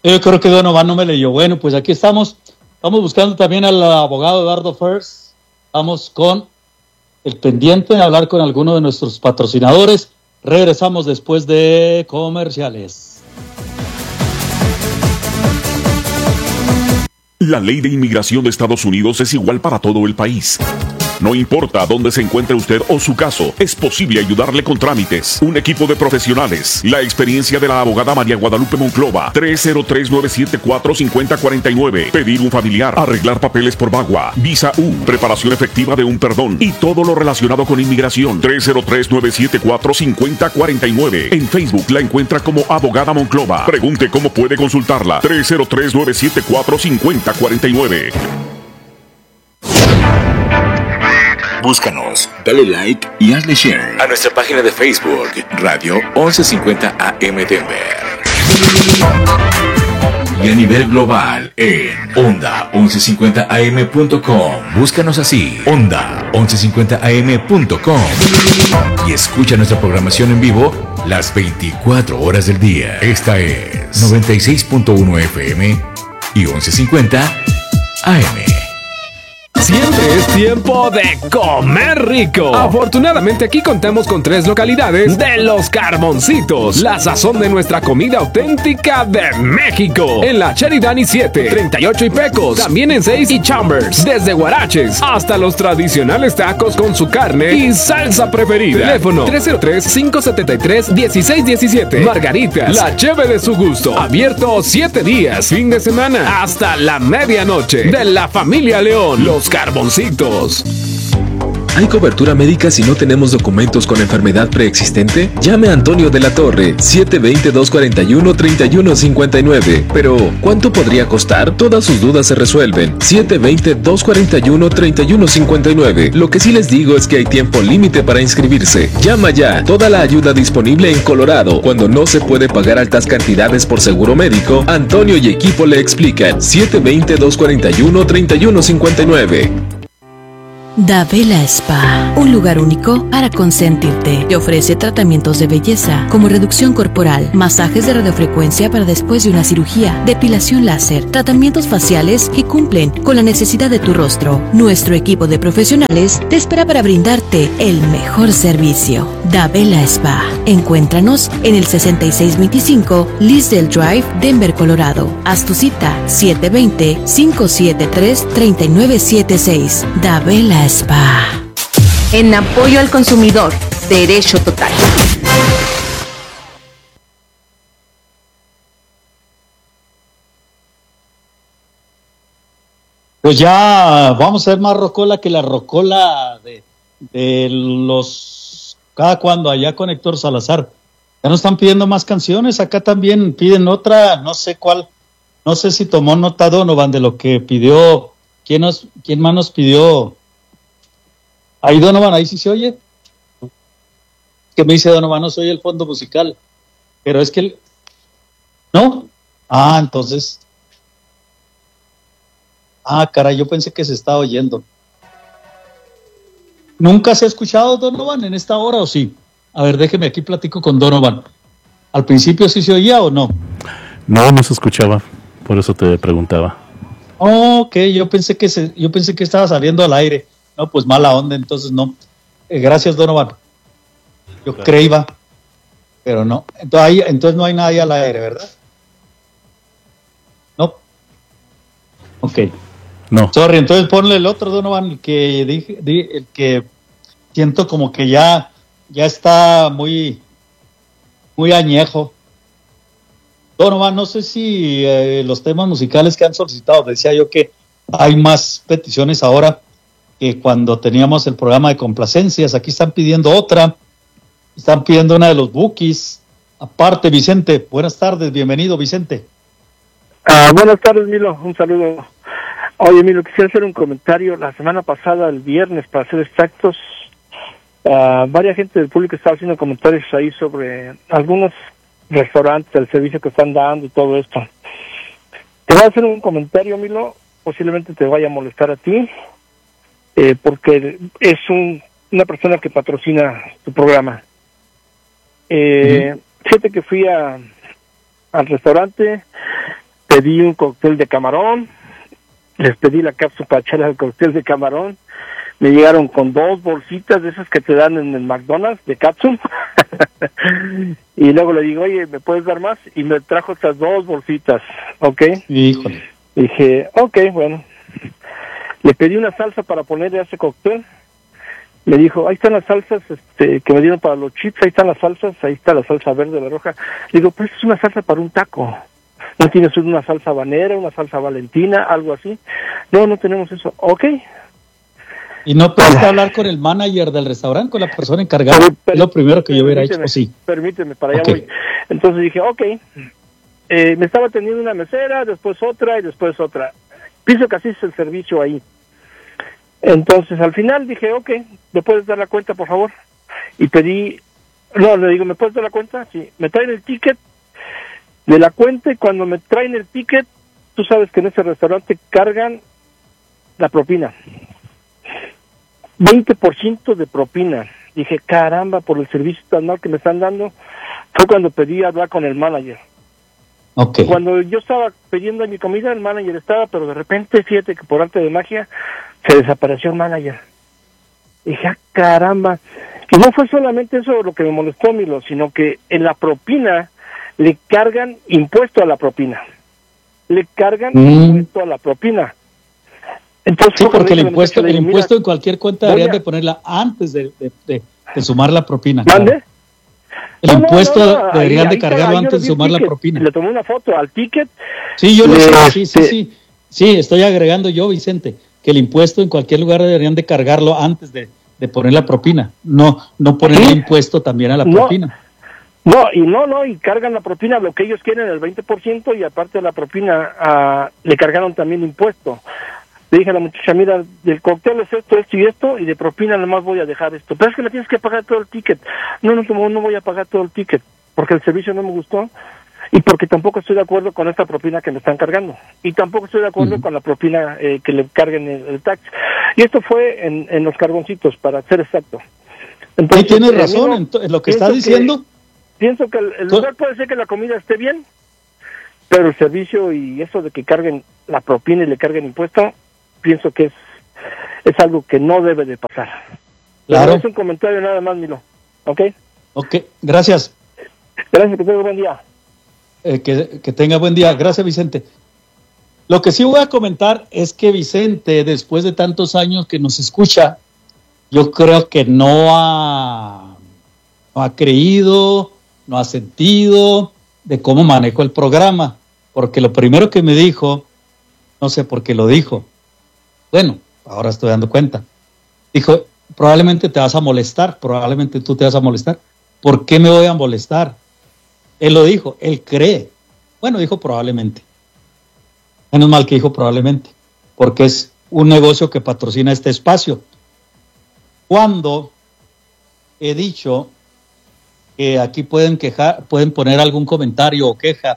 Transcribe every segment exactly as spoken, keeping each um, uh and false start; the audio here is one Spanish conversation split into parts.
Yo creo que Donovan no me leyó. Bueno, pues aquí estamos. Estamos buscando también al abogado Eduardo First. Vamos con el pendiente de hablar con alguno de nuestros patrocinadores. Regresamos después de comerciales. La ley de inmigración de Estados Unidos es igual para todo el país. No importa dónde se encuentre usted o su caso, es posible ayudarle con trámites. Un equipo de profesionales. La experiencia de la abogada María Guadalupe Monclova. tres cero tres, nueve siete cuatro, cinco cero cuatro nueve. Pedir un familiar. Arreglar papeles por VAWA. Visa U. Preparación efectiva de un perdón. Y todo lo relacionado con inmigración. tres cero tres, nueve siete cuatro, cinco cero cuatro nueve. En Facebook la encuentra como Abogada Monclova. Pregunte cómo puede consultarla. tres cero tres, nueve siete cuatro, cinco cero cuatro nueve. Búscanos, dale like y hazle share a nuestra página de Facebook, Radio once cincuenta A M Denver. Y a nivel global en onda once cincuenta a eme punto com. Búscanos así, onda once cincuenta a eme punto com. Y escucha nuestra programación en vivo las veinticuatro horas del día. Esta es noventa y seis punto uno F M y once cincuenta A M. Siempre es tiempo de comer rico. Afortunadamente aquí contamos con tres localidades de Los Carboncitos, la sazón de nuestra comida auténtica de México. En la Sheridan y siete, treinta y ocho y Pecos, también en seis y Chambers, desde Huaraches hasta los tradicionales tacos con su carne y salsa preferida. Teléfono tres cero tres, cinco siete tres, uno seis uno siete. Margaritas, la cheve de su gusto. Abierto siete días, fin de semana, hasta la medianoche. De la familia León, Los Carboncitos. ¿Hay cobertura médica si no tenemos documentos con enfermedad preexistente? Llame a Antonio de la Torre, siete dos cero, dos cuatro uno, tres uno cinco nueve. Pero, ¿cuánto podría costar? Todas sus dudas se resuelven. siete dos cero, dos cuatro uno, tres uno cinco nueve. Lo que sí les digo es que hay tiempo límite para inscribirse. Llama ya. Toda la ayuda disponible en Colorado. Cuando no se puede pagar altas cantidades por seguro médico, Antonio y equipo le explican. siete dos cero, dos cuatro uno, tres uno cinco nueve. Davela Spa, un lugar único para consentirte. Te ofrece tratamientos de belleza como reducción corporal, masajes de radiofrecuencia para después de una cirugía, depilación láser, tratamientos faciales que cumplen con la necesidad de tu rostro. Nuestro equipo de profesionales te espera para brindarte el mejor servicio. Davela Spa. Encuéntranos en el sesenta y seis veinticinco Lisdale Drive, Denver, Colorado. Haz tu cita siete dos cero, cinco siete tres, tres nueve siete seis. Davela Spa. En apoyo al consumidor, Derecho Total. Pues ya vamos a ser más rocola que la rocola de, de los cada cuando allá con Héctor Salazar. Ya nos están pidiendo más canciones, acá también piden otra, no sé cuál, no sé si tomó nota Donovan de lo que pidió, quién nos, quién más nos pidió. Ahí Donovan, ahí sí se oye. Que me dice Donovan, no se oye el fondo musical. Pero es que el... ¿No? Ah, entonces... Ah, caray, yo pensé que se estaba oyendo. ¿Nunca se ha escuchado Donovan en esta hora o sí? A ver, déjeme aquí platico con Donovan. ¿Al principio sí se oía o no? No, no se escuchaba. Por eso te preguntaba. Oh, ok, yo pensé que se, yo pensé que estaba saliendo al aire. No, pues mala onda, entonces no. Eh, gracias, Donovan. Yo claro. creía, pero no. Entonces, ahí, entonces no hay nadie al aire, ¿verdad? No. Ok. No. Sorry, entonces ponle el otro, Donovan, el que dije, di, el que siento como que ya, ya está muy, muy añejo. Donovan, no sé si eh, los temas musicales que han solicitado, decía yo que hay más peticiones ahora que cuando teníamos el programa de complacencias. Aquí están pidiendo otra, están pidiendo una de los Bookies. Aparte, Vicente, buenas tardes, bienvenido, Vicente. Ah, buenas tardes, Milo, un saludo. Oye, Milo, quisiera hacer un comentario. La semana pasada, el viernes, para ser exactos, uh, varias gente del público estaba haciendo comentarios ahí sobre algunos restaurantes, el servicio que están dando y todo esto. Te voy a hacer un comentario, Milo, posiblemente te vaya a molestar a ti, eh, porque es un, una persona que patrocina tu programa. Eh, uh-huh. Fíjate que fui a, al restaurante, pedí un cóctel de camarón, les pedí la cápsula para echarle al cóctel de camarón, me llegaron con dos bolsitas de esas que te dan en el McDonald's de cápsula, y luego le digo, oye, ¿me puedes dar más? Y me trajo estas dos bolsitas, ¿ok? Híjole. Dije, ok, bueno. Le pedí una salsa para ponerle a ese cóctel. Me dijo, ahí están las salsas este, que me dieron para los chips, ahí están las salsas, ahí está la salsa verde, la roja. Le digo, pues es una salsa para un taco. ¿No tienes una salsa habanera, una salsa valentina, algo así? No, no tenemos eso. Ok. ¿Y no pudiste hablar con el manager del restaurante, con la persona encargada? Pero, pero, es lo primero que yo hubiera hecho, sí. Permíteme, para allá okay. voy. Entonces dije, ok. Eh, me estaba atendiendo una mesera, después otra y después otra. Pienso que así es el servicio ahí. Entonces al final dije, ok, ¿me puedes dar la cuenta, por favor? Y pedí, no, le digo, ¿me puedes dar la cuenta? Sí, me traen el ticket de la cuenta y cuando me traen el ticket, tú sabes que en ese restaurante cargan la propina. veinte por ciento de propina. Dije, caramba, por el servicio tan mal que me están dando. Fue cuando pedí hablar con el manager. Okay. Cuando yo estaba pidiendo mi comida, el manager estaba, pero de repente, fíjate que por arte de magia, se desapareció el manager. Y dije, ah, caramba. Y no fue solamente eso lo que me molestó, Milo, sino que en la propina le cargan impuesto a la propina. Le cargan mm. impuesto a la propina. Entonces, sí, porque el impuesto, el impuesto en cualquier cuenta deberían a... de ponerla antes de, de, de, de sumar la propina. ¿Mande? Claro. El no, impuesto no, no, deberían ahí, de cargarlo ahí antes de sumar la propina. Le tomé una foto al ticket. Sí, yo lo sé, sí, sí, sí. Sí, estoy agregando yo, Vicente, que el impuesto en cualquier lugar deberían de cargarlo antes de, de poner la propina. No, no poner ¿sí? el impuesto también a la no, propina. No, y no, no, y cargan la propina, lo que ellos quieren, el veinte por ciento, y aparte de la propina, uh, le cargaron también impuesto. Le dije a la muchacha, mira, del cóctel es esto, esto y esto, y de propina nomás voy a dejar esto. Pero es que me tienes que pagar todo el ticket. No, no, no, no voy a pagar todo el ticket, porque el servicio no me gustó, y porque tampoco estoy de acuerdo con esta propina que me están cargando. Y tampoco estoy de acuerdo uh-huh. con la propina eh, que le carguen el, el tax. Y esto fue en, en los carboncitos, para ser exacto. Entonces, sí, tienes razón amigo, en, en lo que estás diciendo. Que, pienso que el, el lugar puede ser que la comida esté bien, pero el servicio y eso de que carguen la propina y le carguen impuesto, pienso que es es algo que no debe de pasar. Claro. Pero es un comentario nada más, Milo. ¿Ok? Ok, gracias. Gracias, que tenga buen día. Eh, que, que tenga buen día. Gracias, Vicente. Lo que sí voy a comentar es que Vicente, después de tantos años que nos escucha, yo creo que no ha, no ha creído, no ha sentido de cómo manejo el programa. Porque lo primero que me dijo, no sé por qué lo dijo, bueno, ahora estoy dando cuenta. Dijo, probablemente te vas a molestar, probablemente tú te vas a molestar. ¿Por qué me voy a molestar? Él lo dijo, él cree. Bueno, dijo probablemente. Menos mal que dijo probablemente, porque es un negocio que patrocina este espacio. Cuando he dicho que aquí pueden quejar, pueden poner algún comentario o queja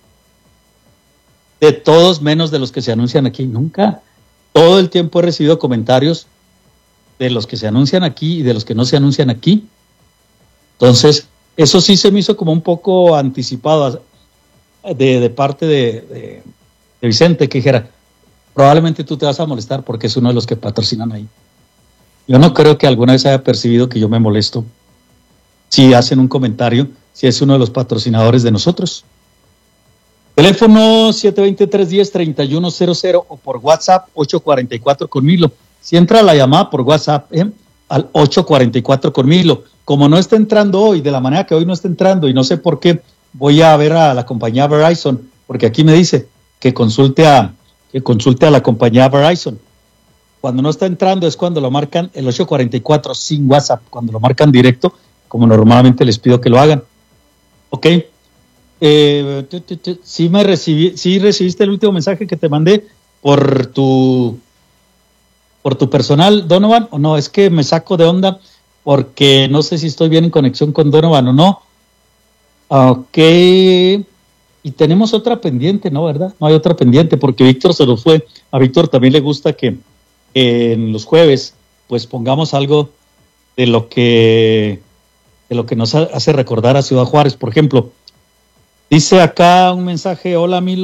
de todos menos de los que se anuncian aquí, nunca. Todo el tiempo he recibido comentarios de los que se anuncian aquí y de los que no se anuncian aquí. Entonces, eso sí se me hizo como un poco anticipado de, de parte de, de, de Vicente, que dijera, probablemente tú te vas a molestar porque es uno de los que patrocinan ahí. Yo no creo que alguna vez haya percibido que yo me molesto si hacen un comentario, si es uno de los patrocinadores de nosotros. Teléfono siete dos cero, tres uno cero, tres uno cero cero o por WhatsApp ocho cuatro cuatro con Milo. Si entra la llamada por WhatsApp ¿eh? al ocho cuatro cuatro con Milo. Como no está entrando hoy, de la manera que hoy no está entrando y no sé por qué, voy a ver a la compañía Verizon, porque aquí me dice que consulte a, que consulte a la compañía Verizon. Cuando no está entrando es cuando lo marcan el ocho cuatro cuatro sin WhatsApp, cuando lo marcan directo, como normalmente les pido que lo hagan. ¿Ok? Eh, t, t, t, sí, me recibí, sí recibiste el último mensaje que te mandé por tu por tu personal, Donovan, o no, es que me saco de onda porque no sé si estoy bien en conexión con Donovan o no. Ok, y tenemos otra pendiente, ¿no? ¿Verdad? No hay otra pendiente porque Víctor se lo fue. A Víctor también le gusta que eh, en los jueves pues pongamos algo de lo que de lo que nos hace recordar a Ciudad Juárez. Por ejemplo, dice acá un mensaje, hola Milo,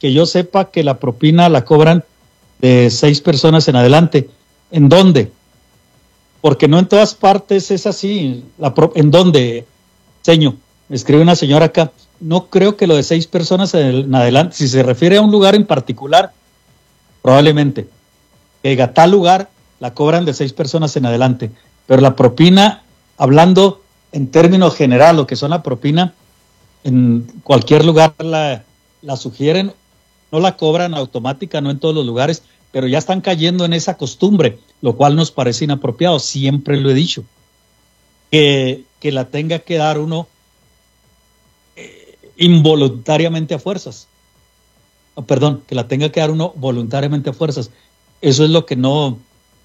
que yo sepa que la propina la cobran de seis personas en adelante. ¿En dónde? Porque no en todas partes es así. La pro, ¿En dónde? Señor, me escribe una señora acá. No creo que lo de seis personas en adelante, si se refiere a un lugar en particular, probablemente. Que diga tal lugar, la cobran de seis personas en adelante. Pero la propina, hablando en términos general, lo que son la propina, en cualquier lugar la, la sugieren, no la cobran automática, no en todos los lugares, pero ya están cayendo en esa costumbre, lo cual nos parece inapropiado. Siempre lo he dicho, que, que la tenga que dar uno eh, involuntariamente a fuerzas. Oh, perdón, que la tenga que dar uno voluntariamente a fuerzas. Eso es lo que no,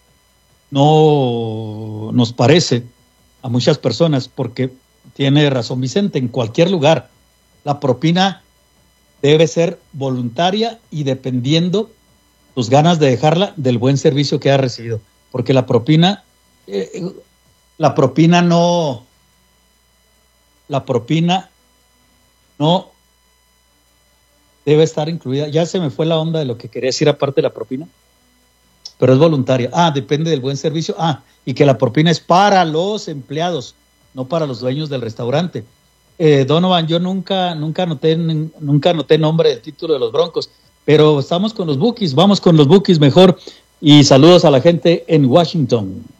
no nos parece a muchas personas, porque tiene razón Vicente, en cualquier lugar la propina debe ser voluntaria y dependiendo tus ganas de dejarla del buen servicio que ha recibido, porque la propina eh, la propina no la propina no debe estar incluida. Ya se me fue la onda de lo que quería decir aparte de la propina, pero es voluntaria. Ah, depende del buen servicio. Ah, y que la propina es para los empleados, no para los dueños del restaurante. Eh, Donovan, yo nunca, nunca anoté, nunca anoté nombre del título de los Broncos, pero estamos con los Bookies, vamos con los Bookies mejor. Y saludos a la gente en Washington.